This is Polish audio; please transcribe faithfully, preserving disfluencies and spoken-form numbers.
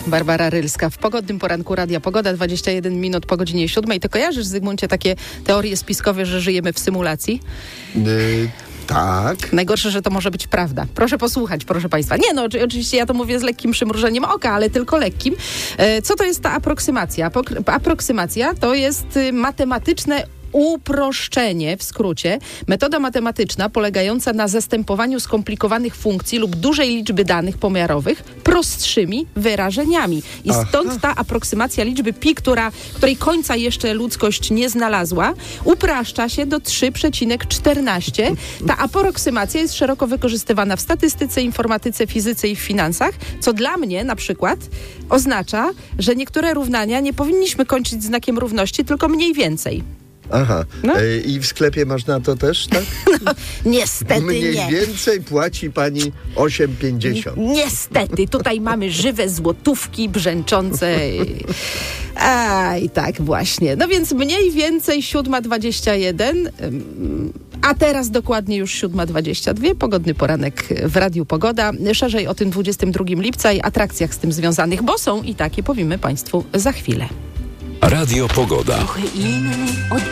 Barbara Rylska w pogodnym poranku Radia Pogoda, dwadzieścia jeden minut po godzinie siódmej. To kojarzysz, Zygmuncie, takie teorie spiskowe, że żyjemy w symulacji? Yy, tak. Najgorsze, że to może być prawda. Proszę posłuchać, proszę Państwa. Nie, no oczywiście ja to mówię z lekkim przymrużeniem oka, ale tylko lekkim. E, co to jest ta aproksymacja? Apok- aproksymacja to jest y, matematyczne uproszczenie, w skrócie, metoda matematyczna polegająca na zastępowaniu skomplikowanych funkcji lub dużej liczby danych pomiarowych prostszymi wyrażeniami. I Aha. stąd ta aproksymacja liczby pi, która, której końca jeszcze ludzkość nie znalazła, upraszcza się do trzy przecinek czternaście. Ta aproksymacja jest szeroko wykorzystywana w statystyce, informatyce, fizyce i w finansach, co dla mnie na przykład oznacza, że niektóre równania nie powinniśmy kończyć znakiem równości, tylko mniej więcej. Aha. No. E, I w sklepie masz na to też, tak? No, niestety Mniej nie. więcej płaci pani osiem pięćdziesiąt. Niestety, tutaj mamy żywe złotówki brzęczące. A i tak właśnie. No więc mniej więcej siódma dwadzieścia jeden, a teraz dokładnie już siódma dwadzieścia dwa. Pogodny poranek w Radiu Pogoda. Szerzej o tym dwudziestego drugiego lipca i atrakcjach z tym związanych, bo są i takie powiemy Państwu za chwilę. Radio Pogoda. Trochę inny od